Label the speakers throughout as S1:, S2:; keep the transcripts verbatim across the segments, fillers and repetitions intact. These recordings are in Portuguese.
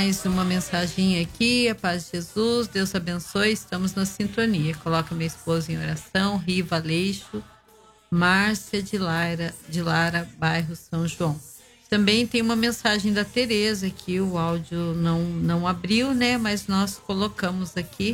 S1: Mais uma mensagem aqui, a paz de Jesus, Deus abençoe, estamos na sintonia. Coloca minha esposa em oração, Riva Aleixo, Márcia de Lara, de Lara, bairro São João. Também tem uma mensagem da Tereza aqui, o áudio não, não abriu, né? Mas nós colocamos aqui.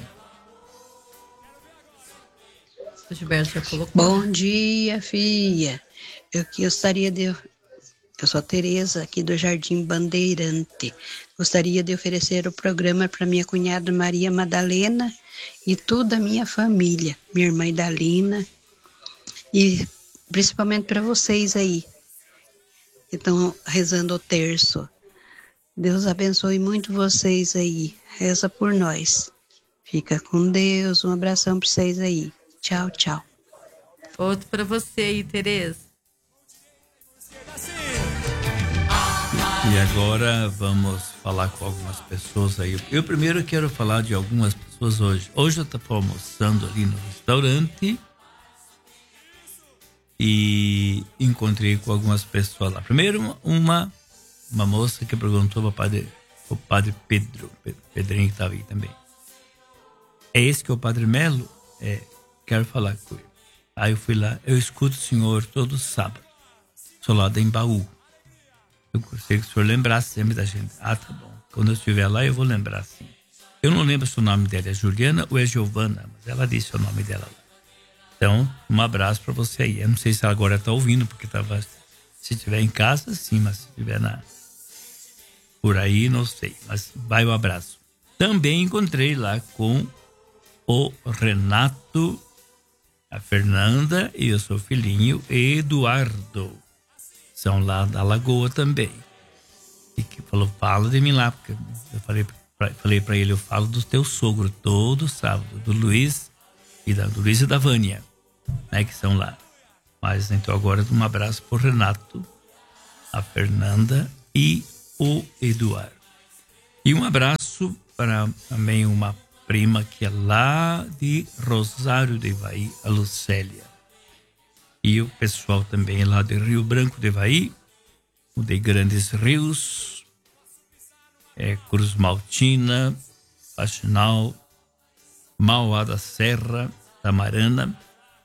S1: O Gilberto já colocou.
S2: Bom dia, filha. Eu gostaria de... Eu sou a Tereza, aqui do Jardim Bandeirante. Gostaria de oferecer o programa para minha cunhada Maria Madalena e toda a minha família, minha irmã Idalina, e principalmente para vocês aí, que estão rezando o terço. Deus abençoe muito vocês aí. Reza por nós. Fica com Deus. Um abração para vocês aí. Tchau, tchau.
S1: Outro para você aí, Tereza.
S3: E agora vamos falar com algumas pessoas aí. Eu primeiro quero falar de algumas pessoas hoje. Hoje eu estava almoçando ali no restaurante e encontrei com algumas pessoas lá. Primeiro, uma, uma moça que perguntou para o padre, o padre Pedro, Pedrinho que estava aí também. É esse que é o Padre Melo? É, quero falar com ele. Aí eu fui lá, eu escuto o senhor todo sábado. Sou lá da Embaú. Eu gostaria que o senhor lembrasse sempre da gente. Ah, tá bom. Quando eu estiver lá, eu vou lembrar sim. Eu não lembro se o nome dela é Juliana ou é Giovana, mas ela disse o nome dela lá. Então, um abraço para você aí. Eu não sei se ela agora está ouvindo, porque tava, se estiver em casa, sim, mas se estiver na, por aí, não sei. Mas vai o abraço. Também encontrei lá com o Renato, a Fernanda e o seu filhinho Eduardo. São lá da Lagoa também. E que falou, fala de mim lá, porque eu falei pra, falei para ele, eu falo do teu sogro todo sábado, do Luiz e da, do Luiz e da Vânia, né, que são lá. Mas então agora um abraço pro Renato, a Fernanda e o Eduardo. E um abraço para também uma prima que é lá de Rosário de Ivaí, a Lucélia. E o pessoal também lá de Rio Branco de Ivaí, o de Grandes Rios, é, Cruz Maltina, Faxinal, Mauá da Serra, Tamarana.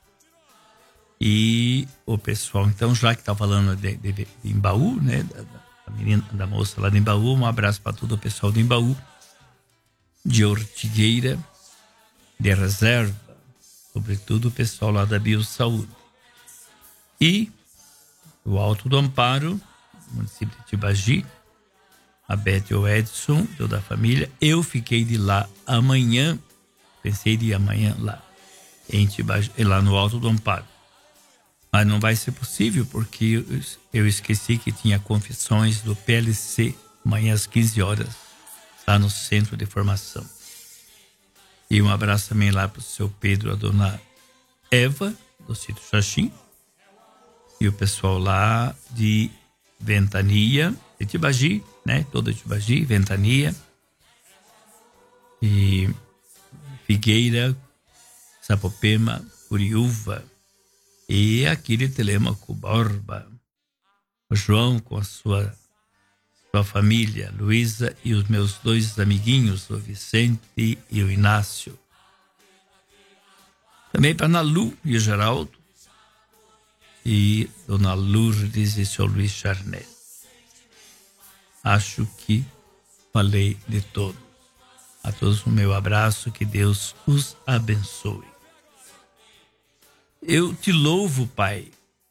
S3: E o pessoal, então, já que está falando de, de, de Embaú, né, da, da menina, da moça lá de Embaú, um abraço para todo o pessoal de Embaú, de Ortigueira, de Reserva, sobretudo o pessoal lá da Biosaúde. E o Alto do Amparo, município de Tibagi, a Beth e o Edson, toda a família. Eu fiquei de lá amanhã, pensei de ir amanhã lá, em Tibagi, lá no Alto do Amparo. Mas não vai ser possível, porque eu esqueci que tinha confissões do P L C, amanhã às quinze horas, lá no Centro de Formação. E um abraço também lá para o seu Pedro, a dona Eva, do Sítio Xaxim, e o pessoal lá de Ventania, de Tibagi, né? Toda Tibagi, Ventania, e Figueira, Sapopema, Curiúva, e aqui de Telêmaco, Borba, o João com a sua, sua família, Luísa e os meus dois amiguinhos, o Vicente e o Inácio. Também para Nalu e o Geraldo, e Dona Lourdes e seu Luiz Charnet. Acho que falei de todos. A todos o meu abraço, que Deus os abençoe. Eu te louvo, Pai,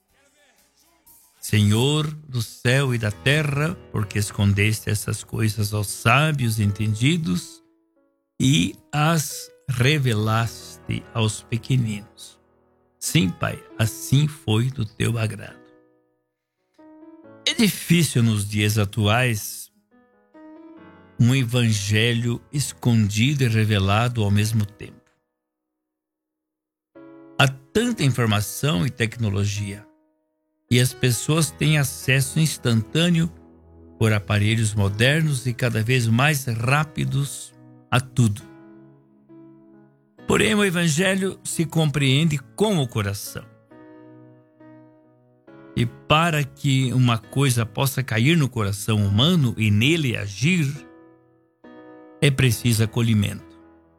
S3: Senhor do céu e da terra, porque escondeste essas coisas aos sábios e entendidos e as revelaste aos pequeninos. Sim, Pai, assim foi do teu agrado. É difícil nos dias atuais um evangelho escondido e revelado ao mesmo tempo. Há tanta informação e tecnologia, e as pessoas têm acesso instantâneo por aparelhos modernos e cada vez mais rápidos a tudo. Porém, o evangelho se compreende com o coração. E para que uma coisa possa cair no coração humano e nele agir, é preciso acolhimento.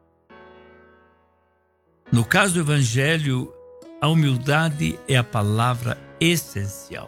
S3: No caso do Evangelho, a humildade é a palavra essencial.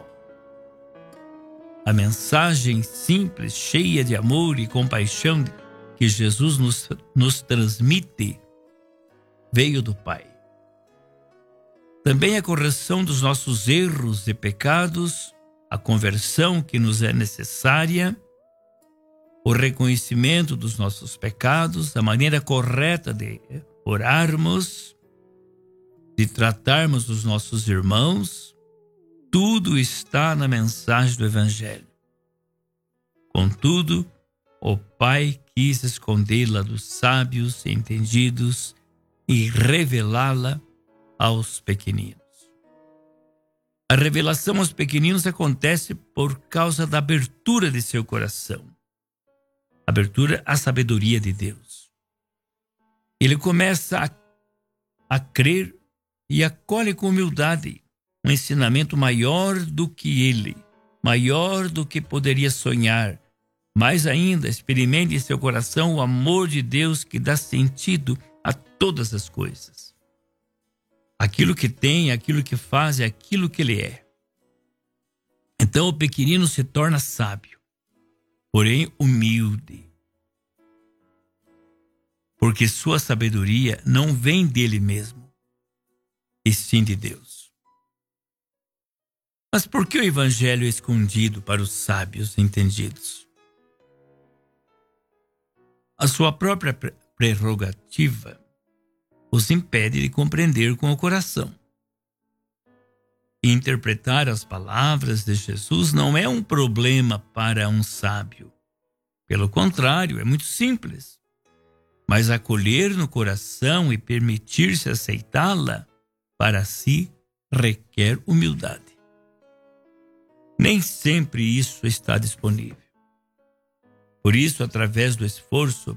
S3: A mensagem simples, cheia de amor e compaixão que Jesus nos, nos transmite, veio do Pai. Também a correção dos nossos erros e pecados, a conversão que nos é necessária, o reconhecimento dos nossos pecados, a maneira correta de orarmos, de tratarmos os nossos irmãos, tudo está na mensagem do Evangelho. Contudo, o Pai quis escondê-la dos sábios e entendidos e revelá-la aos pequeninos. A revelação aos pequeninos acontece por causa da abertura de seu coração. Abertura à sabedoria de Deus. Ele começa a, a crer e acolhe com humildade um ensinamento maior do que ele, maior do que poderia sonhar. Mais ainda, experimente em seu coração o amor de Deus que dá sentido a todas as coisas. Aquilo que tem, aquilo que faz, é aquilo que ele é. Então o pequenino se torna sábio, porém humilde. Porque sua sabedoria não vem dele mesmo, e sim de Deus. Mas por que o Evangelho é escondido para os sábios entendidos? A sua própria prerrogativa os impede de compreender com o coração. Interpretar as palavras de Jesus não é um problema para um sábio. Pelo contrário, é muito simples. Mas acolher no coração e permitir-se aceitá-la, para si, requer humildade. Nem sempre isso está disponível. Por isso, através do esforço,